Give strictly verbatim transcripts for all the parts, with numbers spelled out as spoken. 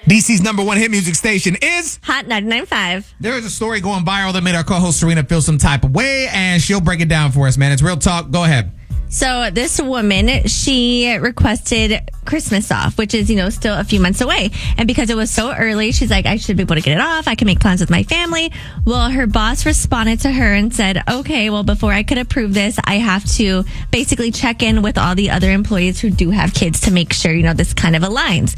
D C's number one hit music station is Hot ninety-nine point five. There is a story going viral that made our co-host Serena feel some type of way, and she'll break it down for us, man. It's real talk. Go ahead. So this woman, she requested Christmas off, which is, you know, still a few months away. And because it was so early, she's like, I should be able to get it off. I can make plans with my family. Well, her boss responded to her and said, okay, well, before I could approve this, I have to basically check in with all the other employees who do have kids to make sure, you know, this kind of aligns.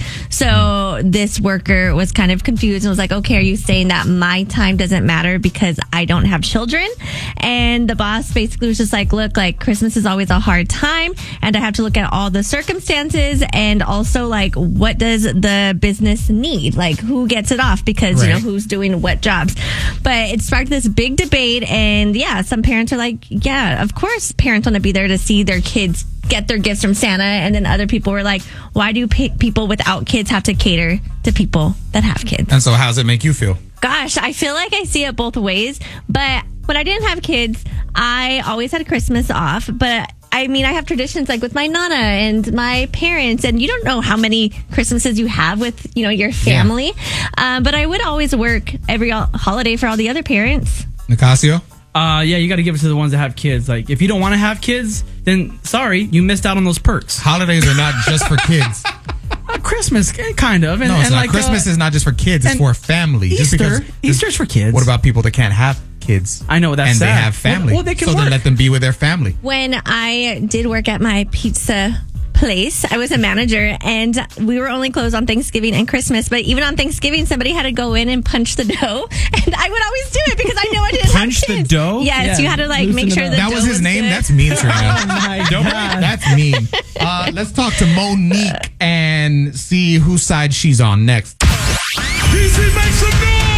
So this worker was kind of confused and was like, okay, are you saying that my time doesn't matter because I don't have children? And the boss basically was just like, look, like Christmas is always a hard time and I have to look at all the circumstances and also like what does the business need, like who gets it off because right. you know who's doing what jobs. But it sparked this big debate, and yeah, some parents are like, yeah, of course parents want to be there to see their kids get their gifts from Santa, and then other people were like, why do pe- people without kids have to cater to people that have kids? And so how does it make you feel? Gosh, I feel like I see it both ways, but when I didn't have kids, I always had Christmas off, but I mean, I have traditions like with my nana and my parents, and you don't know how many Christmases you have with, you know, your family. Yeah. Uh, but I would always work every all- holiday for all the other parents. Nicasio? Uh, yeah, you got to give it to the ones that have kids. Like, if you don't want to have kids, then sorry, you missed out on those perks. Holidays are not just for kids. Uh, Christmas, kind of. And, no, it's and not. like, Christmas uh, is not just for kids; it's for family. Easter, just because Easter's for kids. What about people that can't have kids? I know that's and sad. they have family. Well, well they can so work. then let them be with their family. When I did work at my pizza place, I was a manager, and we were only closed on Thanksgiving and Christmas. But even on Thanksgiving, somebody had to go in and punch the dough, and I would always do it because I know I didn't punch have kids. the dough. Yes, yeah, you had to like make sure the that dough was his was name. good. That's mean, Serena. Oh my God. That's mean. Uh, let's talk to Monique and see whose side she's on next. D C, make some noise!